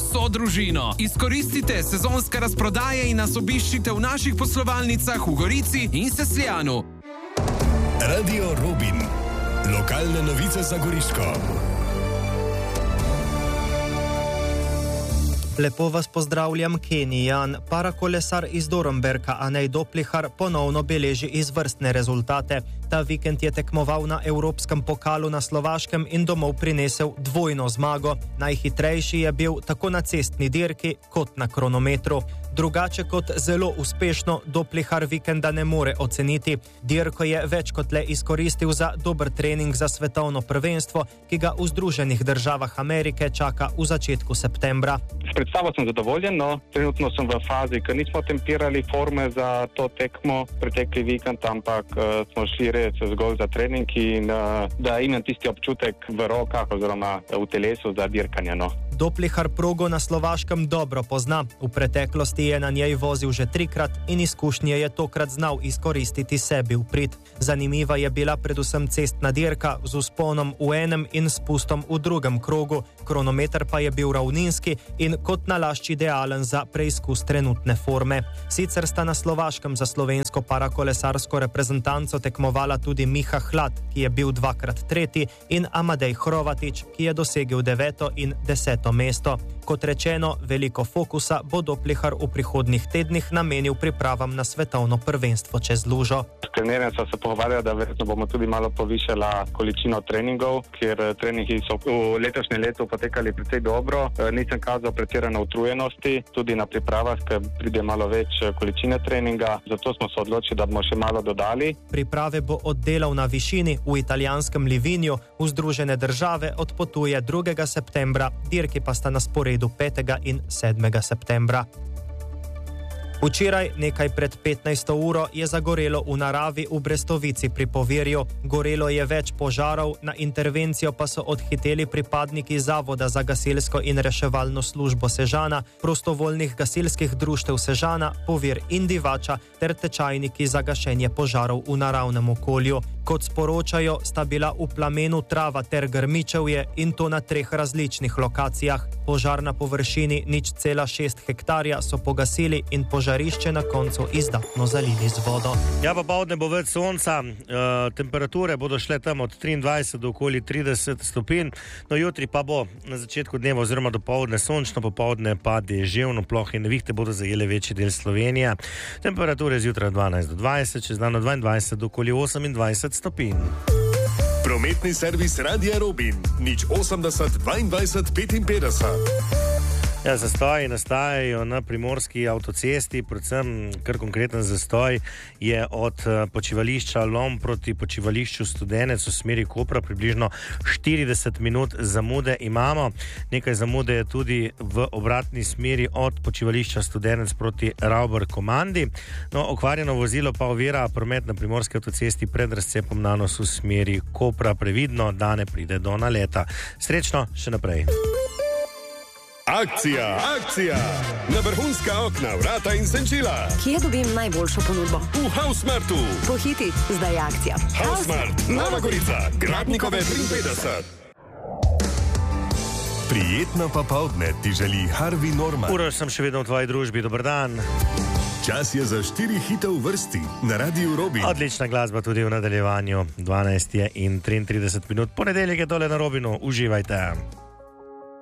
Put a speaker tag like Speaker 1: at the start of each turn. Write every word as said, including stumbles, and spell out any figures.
Speaker 1: vso družino. Izkoristite sezonske razprodaje in nas obiščite v naših poslovalnicah v Gorici in Sesljanu.
Speaker 2: Radio Robin. Lokalne novice za Goriško.
Speaker 3: Lepo vas pozdravljam, Kenijan. Parakolesar iz Dornberka Anej Doplihar ponovno beleži izvrstne rezultate. Ta vikend je tekmoval na Evropskem pokalu na Slovaškem in domov prinesel dvojno zmago. Najhitrejši je bil tako na cestni dirki kot na kronometru. Drugače kot zelo uspešno Doplihar vikenda ne more oceniti. Dirko je več kot le izkoristil za dober trening za svetovno prvenstvo, ki ga v Združenih državah Amerike čaka v začetku septembra.
Speaker 4: S predstavo sem zadovoljen, no trenutno sem v fazi, ker nismo tempirali forme za to tekmo pretekli vikend, ampak uh, smo šli res zgolj za trening in uh, da imam tisti občutek v rokah oziroma v telesu za dirkanje. No.
Speaker 3: Doplihar progo na Slovaškem dobro pozna. V preteklosti je na njej vozil že trikrat in izkušnje je tokrat znal izkoristiti sebi v prid. Zanimiva je bila predvsem cestna dirka z vzponom v enem in spustom v drugem krogu. Kronometer pa je bil ravninski in kot nalašč idealen za preizkus trenutne forme. Sicer sta na Slovaškem za slovensko parakolesarsko reprezentanco tekmovala tudi Miha Hlad, ki je bil dvakrat tretji, in Amadej Hrovatič, ki je dosegel deveto in deseto mesto. Kot rečeno, veliko fokusa bo Doplihar v prihodnjih tednih namenil pripravam na svetovno prvenstvo čez lužo.
Speaker 4: S trenerjem sva se pogovarjala, da verjetno bomo tudi malo povišala količino treningov, ker treningi so v letošnjem letu potekali precej dobro. Nisem kazal pretirane utrujenosti, tudi na pripravah, ker pride malo več količine treninga, zato smo se odločili, da bomo še malo dodali.
Speaker 3: Priprave bo oddelal na višini v italijanskem Livinju, v Združene države odpotuje drugega septembra, dirki pa sta na sporedu petega in sedmega septembra. Včeraj, nekaj pred petnajsto uro, je zagorelo v naravi v Brestovici pri Povirju. Gorelo je več požarov, na intervencijo pa so odhiteli pripadniki Zavoda za gasilsko in reševalno službo Sežana, prostovoljnih gasilskih društev Sežana, Povir in Divača ter tečajniki za gašenje požarov v naravnem okolju. Kot sporočajo, sta bila v plamenu trava ter grmičevje in to na treh različnih lokacijah. Požar na površini nič cela šest hektarja so pogasili in požarišče na koncu izdatno zalili z vodo.
Speaker 5: Ja, pa povdne bo več sonca, e, temperature bodo šle tam od triindvajset do okoli trideset stopinj, no jutri pa bo na začetku dneva oziroma do povdne sončno, popovdne pa deževno, plohe in nevihte bodo zajele večji del Slovenije. Temperature zjutraj dvanajst do dvajset, čez dan dvaindvajset do okoli osemindvajset stopinj.
Speaker 2: Prometni servis Radia Robin, nič osemdeset dvaindvajset petinpetdeset.
Speaker 5: Ja, zastoji nastajajo na primorski avtocesti, predvsem kar konkreten zastoj je od počivališča Lom proti počivališču Studenec v smeri Kopra, približno štirideset minut zamude imamo. Nekaj zamude je tudi v obratni smeri od počivališča Studenec proti Ravber Komandi. No, okvarjeno vozilo pa ovira promet na primorski avtocesti pred razcepom Nanos v smeri Kopra. Previdno, da ne pride do naleta. Srečno še naprej.
Speaker 2: Akcija, akcija! Na vrhunska okna, vrata in senčila.
Speaker 6: Kje dobim najboljšo ponudbo?
Speaker 2: V Hausmartu.
Speaker 6: Pohiti, zdaj je akcija.
Speaker 2: Hausmart, Nova Gorica, Gradnikove triinpetdeset. Prijetno popoldne ti želi Harvey Norman.
Speaker 5: Uroš sem še vedno v tvoji družbi, dober dan.
Speaker 2: Čas je za štiri hite v vrsti na Radiu Robin.
Speaker 5: Odlična glasba tudi v nadaljevanju. dvanajst je in triintrideset minut. Ponedeljek je dole na Robinu. Uživajte.